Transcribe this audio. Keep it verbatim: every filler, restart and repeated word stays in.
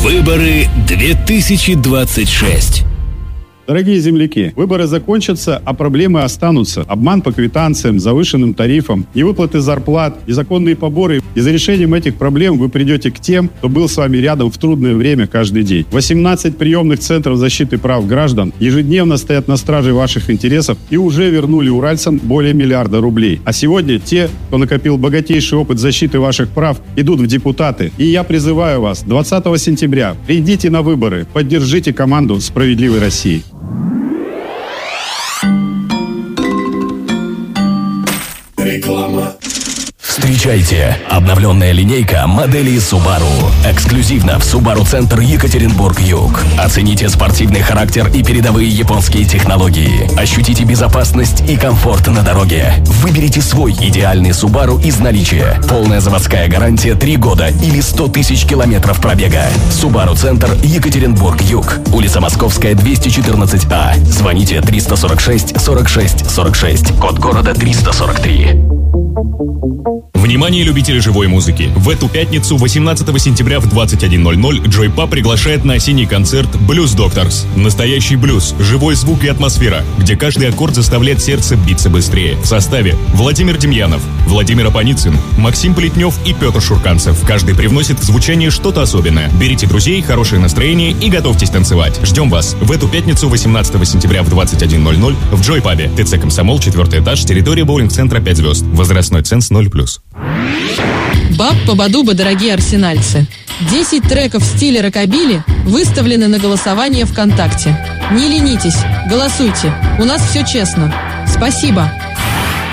Выборы две тысячи двадцать шесть. Дорогие земляки, выборы закончатся, а проблемы останутся. Обман по квитанциям, завышенным тарифам, невыплаты зарплат, незаконные поборы. И за решением этих проблем вы придете к тем, кто был с вами рядом в трудное время каждый день. восемнадцать приемных центров защиты прав граждан ежедневно стоят на страже ваших интересов и уже вернули уральцам более миллиарда рублей. А сегодня те, кто накопил богатейший опыт защиты ваших прав, идут в депутаты. И я призываю вас, двадцатого сентября придите на выборы, поддержите команду «Справедливой России». Реклама. Встречайте! Обновленная линейка моделей Subaru. Эксклюзивно в Subaru Центр Екатеринбург-Юг. Оцените спортивный характер и передовые японские технологии. Ощутите безопасность и комфорт на дороге. Выберите свой идеальный Subaru из наличия. Полная заводская гарантия три года или сто тысяч километров пробега. Subaru Центр Екатеринбург-Юг. Улица Московская, двести четырнадцать А. Звоните триста сорок шесть сорок шесть сорок шесть. Код города триста сорок три. Внимание, любители живой музыки! В эту пятницу, восемнадцатого сентября в двадцать один ноль ноль, Joy Pub приглашает на осенний концерт Blues Doctors. Настоящий блюз, живой звук и атмосфера, где каждый аккорд заставляет сердце биться быстрее. В составе Владимир Демьянов, Владимир Апаницын, Максим Плетнев и Петр Шурканцев. Каждый привносит в звучание что-то особенное. Берите друзей, хорошее настроение и готовьтесь танцевать. Ждем вас в эту пятницу, восемнадцатого сентября в двадцать один ноль ноль в Joy Pub. ТЦ «Комсомол», четвертый этаж, территория боулинг-центра пять звезд. Возрастной ценз ноль плюс. Баб-побадуба, дорогие арсенальцы. десять треков в стиле рокобили выставлены на голосование ВКонтакте. Не ленитесь, голосуйте. У нас все честно. Спасибо.